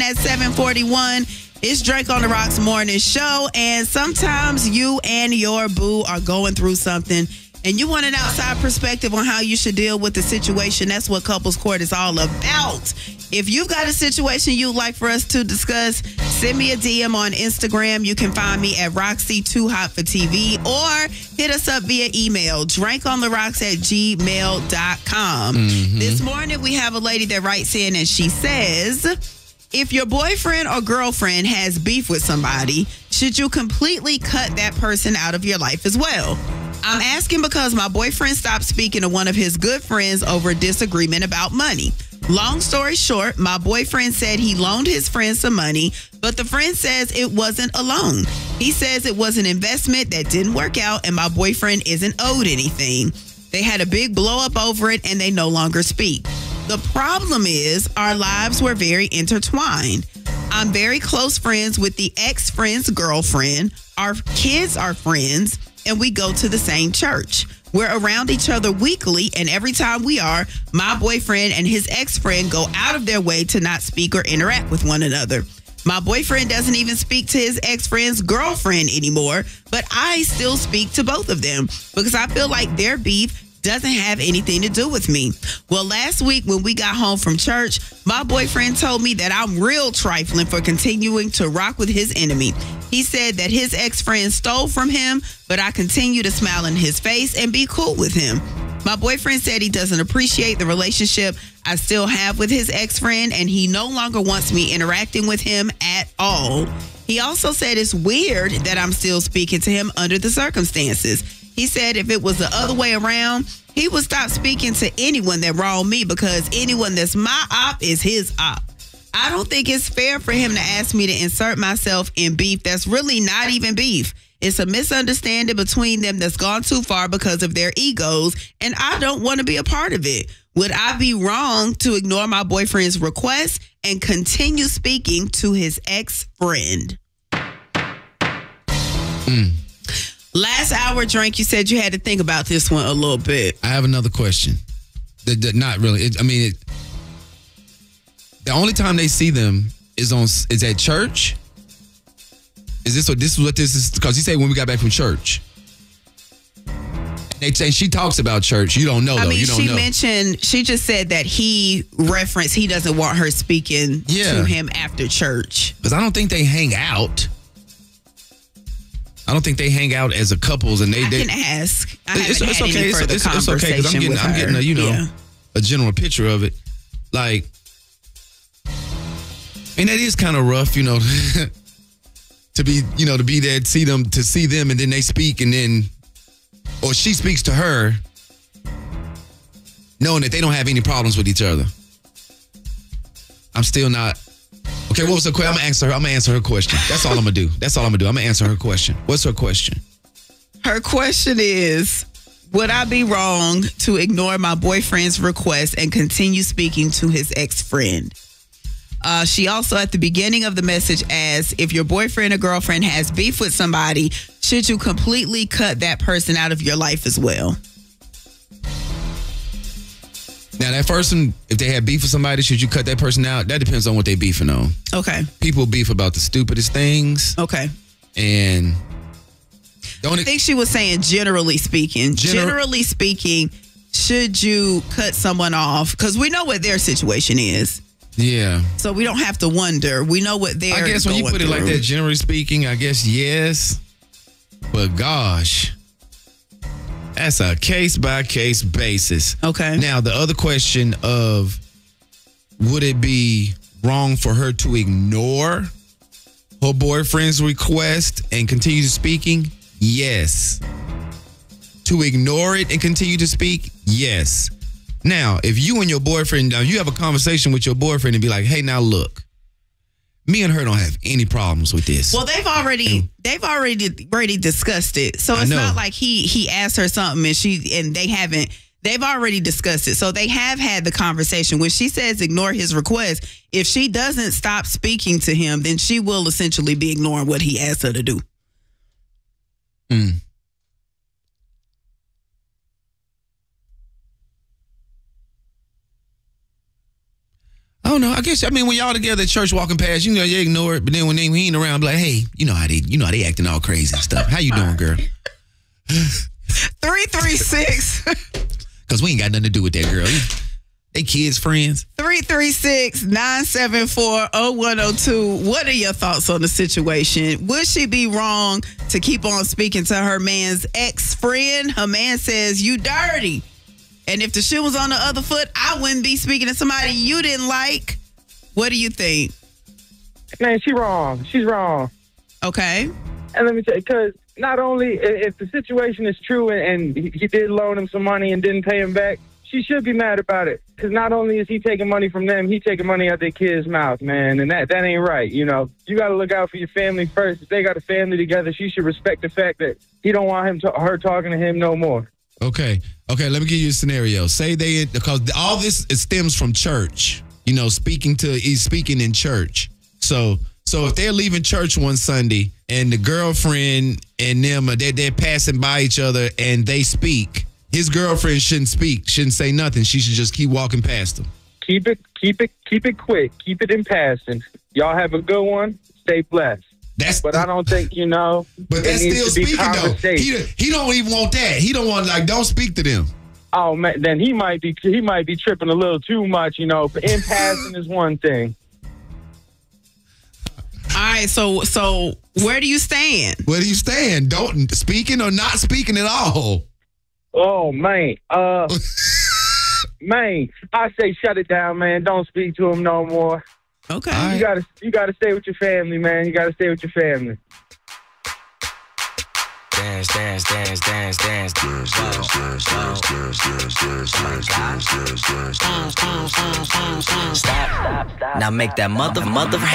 At 7:41, it's Drake on the Rocks morning show, and sometimes you and your boo are going through something, and you want an outside perspective on how you should deal with the situation. That's what Couples Court is all about. If you've got a situation you'd like for us to discuss, send me a DM on Instagram. You can find me at Roxy2HotForTV or hit us up via email, drinkontheRocks@gmail.com. This morning, we have a lady that writes in and she says, if your boyfriend or girlfriend has beef with somebody, should you completely cut that person out of your life as well? I'm asking because my boyfriend stopped speaking to one of his good friends over a disagreement about money. Long story short, my boyfriend said he loaned his friend some money, but the friend says it wasn't a loan. He says it was an investment that didn't work out and my boyfriend isn't owed anything. They had a big blow up over it and they no longer speak. The problem is our lives were very intertwined. I'm very close friends with the ex-friend's girlfriend. Our kids are friends and we go to the same church. We're around each other weekly, and every time we are, my boyfriend and his ex-friend go out of their way to not speak or interact with one another. My boyfriend doesn't even speak to his ex-friend's girlfriend anymore, but I still speak to both of them because I feel like their beef doesn't have anything to do with me. Well, last week when we got home from church, my boyfriend told me that I'm real trifling for continuing to rock with his enemy. He said that his ex-friend stole from him, but I continue to smile in his face and be cool with him. My boyfriend said he doesn't appreciate the relationship I still have with his ex-friend, and he no longer wants me interacting with him at all. He also said it's weird that I'm still speaking to him under the circumstances. He said if it was the other way around, he would stop speaking to anyone that wronged me because anyone that's my op is his op. I don't think it's fair for him to ask me to insert myself in beef that's really not even beef. It's a misunderstanding between them that's gone too far because of their egos, and I don't want to be a part of it. Would I be wrong to ignore my boyfriend's request and continue speaking to his ex-friend? Last hour, Drink, you said you had to think about this one a little bit. I have another question. Not really. The only time they see them is at church. Is this what this is? Because he said when we got back from church. And she talks about church. You don't know though. She just said that he doesn't want her speaking to him after church. Because I don't think they hang out. I don't think they hang out as a couples, and they can ask. It's okay. It's okay because I'm getting a general picture of it. Like, and that is kind of rough, to be there, to see them, and then they speak, and then, or she speaks to her, knowing that they don't have any problems with each other. I'm still not. Okay, what was the question? I'm gonna answer her question. That's all I'm gonna do. I'm gonna answer her question. What's her question? Her question is, would I be wrong to ignore my boyfriend's request and continue speaking to his ex-friend? She also, at the beginning of the message, asked, if your boyfriend or girlfriend has beef with somebody, should you completely cut that person out of your life as well? Now, that person, if they have beef with somebody, should you cut that person out? That depends on what they beefing on. Okay. People beef about the stupidest things. Okay. And I think she was saying generally speaking. Generally speaking, should you cut someone off? Because we know what their situation is. Yeah. So we don't have to wonder. We know what they're going through. I guess when you put it like that, generally speaking, I guess yes. But gosh, that's a case-by-case basis. Okay. Now, the other question of, would it be wrong for her to ignore her boyfriend's request and continue speaking? Yes. To ignore it and continue to speak? Yes. Now, if you and your boyfriend, you have a conversation with your boyfriend and be like, hey, now look, me and her don't have any problems with this. Well, they've already discussed it. So it's not like he asked her something and they've already discussed it. So they have had the conversation. When she says ignore his request, if she doesn't stop speaking to him, then she will essentially be ignoring what he asked her to do. don't know. I guess when y'all together at church walking past, you ignore it. But then when he ain't around, be like, hey, you know how they acting all crazy and stuff. How you doing, girl? 336. Because we ain't got nothing to do with that girl. They kids, friends. 336-974-0102. What are your thoughts on the situation? Would she be wrong to keep on speaking to her man's ex-friend? Her man says, you dirty. And if the shoe was on the other foot, I wouldn't be speaking to somebody you didn't like. What do you think? Man, she's wrong. She's wrong. Okay. And let me tell you, because not only if the situation is true and he did loan him some money and didn't pay him back, she should be mad about it. Because not only is he taking money from them, he taking money out their kid's mouth, man. And that ain't right, You got to look out for your family first. If they got a family together, she should respect the fact that he don't want her talking to him no more. Okay, let me give you a scenario. Say because all this stems from church, he's speaking in church. So if they're leaving church one Sunday and the girlfriend and them, they're passing by each other and they speak, his girlfriend shouldn't speak, shouldn't say nothing. She should just keep walking past them. Keep it quick. Keep it in passing. Y'all have a good one. Stay blessed. But I don't think, But that's still speaking, though. He don't even want that. He don't want, don't speak to them. Oh, man, then he might be tripping a little too much, In passing is one thing. All right, so where do you stand? Don't speaking or not speaking at all? Oh, man. Man, I say shut it down, man. Don't speak to him no more. Okay. Right. You gotta stay with your family, man. You gotta stay with your family. Dance, dance, dance, dance, dance, dance, dance, dance, dance, dance, dance, dance, dance, dance, dance, dance. Stop. Now make that mother